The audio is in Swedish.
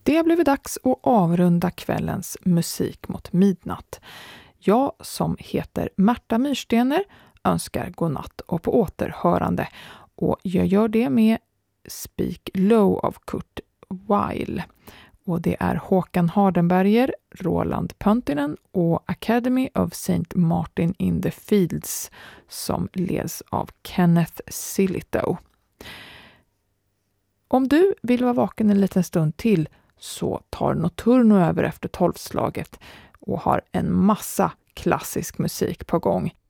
Det har blivit dags att avrunda kvällens musik mot midnatt. Jag som heter Märta Myrstener önskar godnatt och på återhörande. Och jag gör det med Speak Low av Kurt Weill. Och det är Håkan Hardenberger, Roland Pöntinen och Academy of St. Martin in the Fields som leds av Kenneth Sillitoe. Om du vill vara vaken en liten stund till så tar Notturno över efter 12-slaget och har en massa klassisk musik på gång.